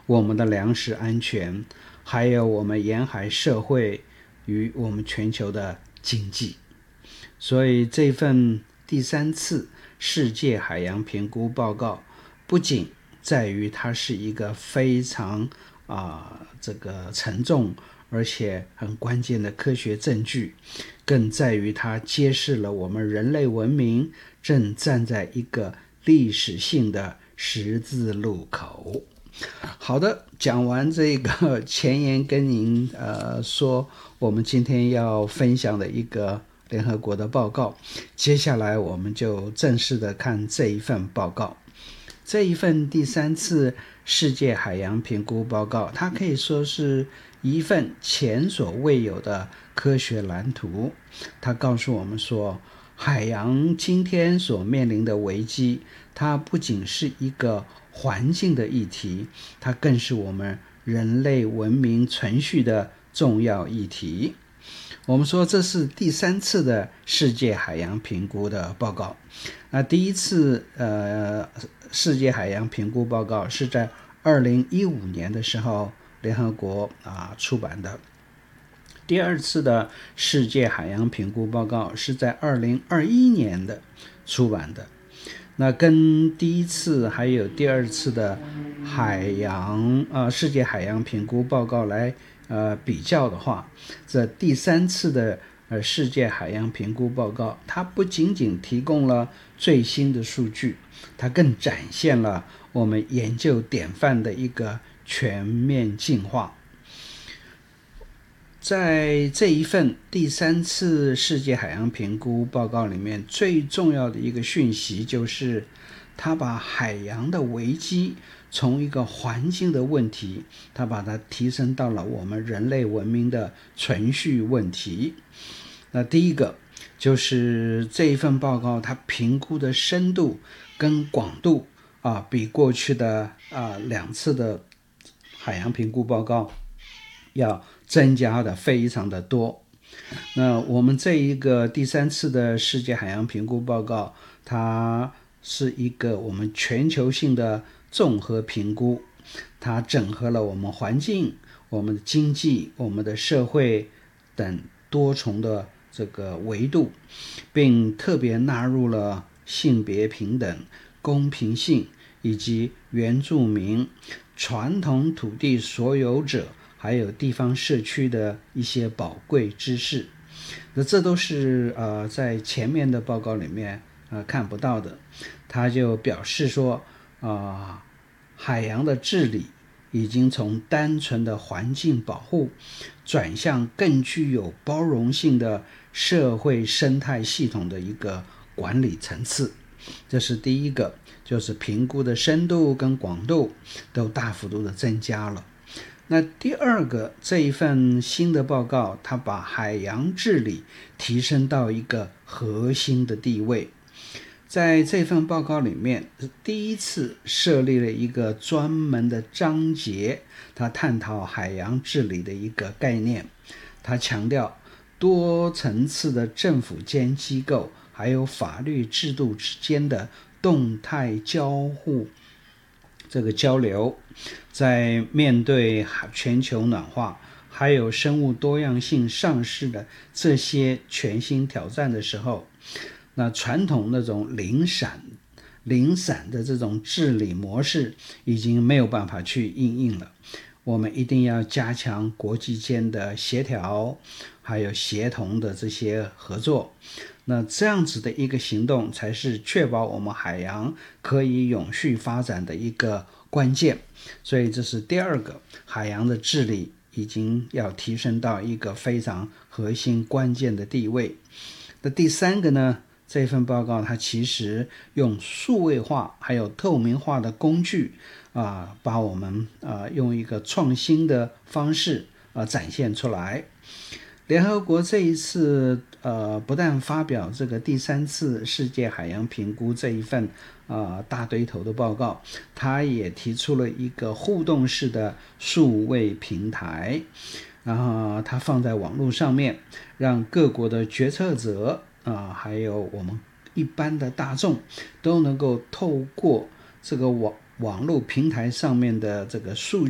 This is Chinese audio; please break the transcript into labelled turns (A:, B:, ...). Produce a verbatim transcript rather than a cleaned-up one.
A: 我们的粮食安全，还有我们沿海社会与我们全球的经济。所以这份第三次世界海洋评估报告不仅在于它是一个非常啊、呃、这个沉重而且很关键的科学证据，更在于它揭示了我们人类文明正站在一个历史性的十字路口。好的，讲完这个前言，跟您呃说我们今天要分享的一个联合国的报告，接下来我们就正式的看这一份报告。这一份第三次世界海洋评估报告，它可以说是一份前所未有的科学蓝图。它告诉我们说，海洋今天所面临的危机，它不仅是一个环境的议题，它更是我们人类文明存续的重要议题。我们说这是第三次的世界海洋评估的报告。那第一次呃世界海洋评估报告是在二零一五年的时候联合国啊出版的。第二次的世界海洋评估报告是在二零二一年的出版的。那跟第一次还有第二次的海洋呃世界海洋评估报告来呃比较的话，这第三次的呃世界海洋评估报告，它不仅仅提供了最新的数据，它更展现了我们研究典范的一个全面进化。在这一份第三次世界海洋评估报告里面，最重要的一个讯息就是它把海洋的危机从一个环境的问题，它把它提升到了我们人类文明的存续问题。那第一个就是这一份报告它评估的深度跟广度啊，比过去的啊两次的海洋评估报告要增加的非常的多。那我们这一个第三次的世界海洋评估报告，它是一个我们全球性的综合评估，它整合了我们环境、我们的经济、我们的社会等多重的这个维度，并特别纳入了性别平等、公平性以及原住民、传统土地所有者还有地方社区的一些宝贵知识。那这都是呃在前面的报告里面呃看不到的。他就表示说啊、呃，海洋的治理已经从单纯的环境保护转向更具有包容性的社会生态系统的一个管理层次。这是第一个，就是评估的深度跟广度都大幅度的增加了。那第二个，这一份新的报告，它把海洋治理提升到一个核心的地位。在这份报告里面，第一次设立了一个专门的章节，它探讨海洋治理的一个概念。它强调多层次的政府间机构还有法律制度之间的动态交互这个交流，在面对全球暖化还有生物多样性丧失的这些全新挑战的时候，那传统那种零散零散的这种治理模式已经没有办法去因应了。我们一定要加强国际间的协调还有协同的这些合作，那这样子的一个行动才是确保我们海洋可以永续发展的一个关键。所以这是第二个，海洋的治理已经要提升到一个非常核心关键的地位。那第三个呢，这份报告它其实用数位化还有透明化的工具啊，把我们啊用一个创新的方式啊展现出来。联合国这一次呃不但发表这个第三次世界海洋评估这一份啊、呃、大堆头的报告，它也提出了一个互动式的数位平台，然后它放在网络上面，让各国的决策者啊、呃、还有我们一般的大众都能够透过这个网网络平台上面的这个数